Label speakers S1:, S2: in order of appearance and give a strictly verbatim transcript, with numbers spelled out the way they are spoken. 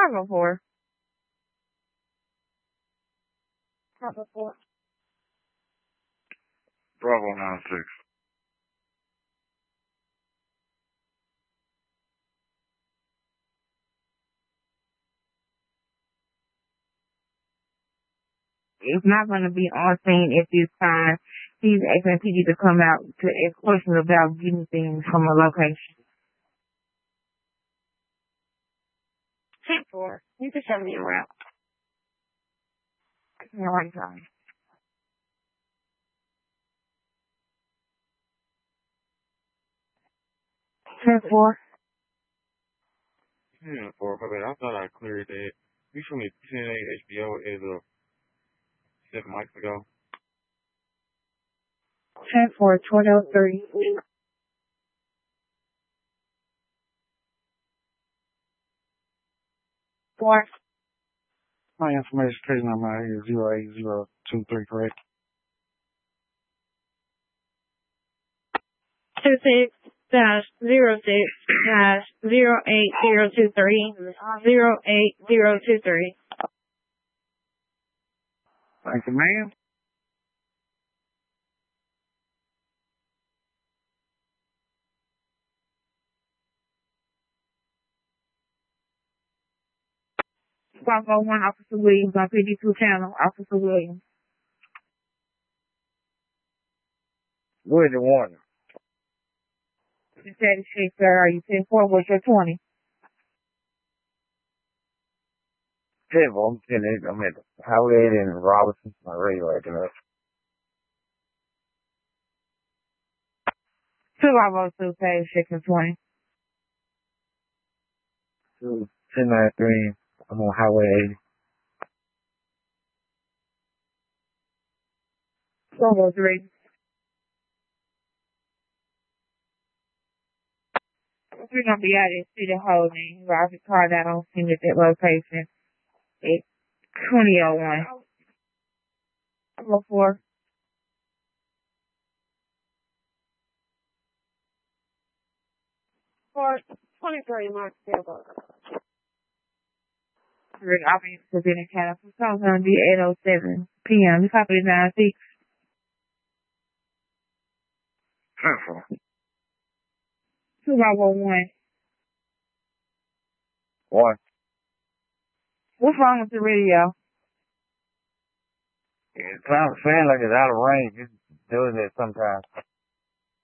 S1: five oh four. five oh four.
S2: Bravo nine six.
S1: It's not going to be on scene at this time. He's asking P D to come out to ask questions about getting things from a location. ten four. You can show me around. Yeah, right side. ten four.
S2: ten four, but I thought I cleared that. You showed me ten eight H B O as of seven months ago.
S1: ten four, twenty oh three. Four.
S3: My information page number is zero eight zero two three, correct?
S1: Two six dash zero six dash zero eight zero two three zero eight zero two three.
S3: Thank you, ma'am.
S1: Bravo one, Officer Williams on P D two channel. Officer Williams.
S2: Where's the one?
S1: You said shit, sir. Are you ten four? What's your twenty?
S2: ten four, I'm ten eight. I'm at Howard and Robinson. My radio acting up.
S1: Two Bravo two, page six and twenty.
S2: Two, ten nine three. I'm on Highway eighty.
S1: Bravo three. We're going to be out at City Holding. Drive your car down on scene at that location at twenty oh one. Bravo four. Four, twenty-three, Mark Silver. Office is in the channel. It's going to be eight oh seven p.m. You copy nine six.
S2: ten four.
S1: Two Bravo one.
S2: One.
S1: What's wrong with the radio?
S2: It sounds saying like it's out of range. It's doing it sometimes.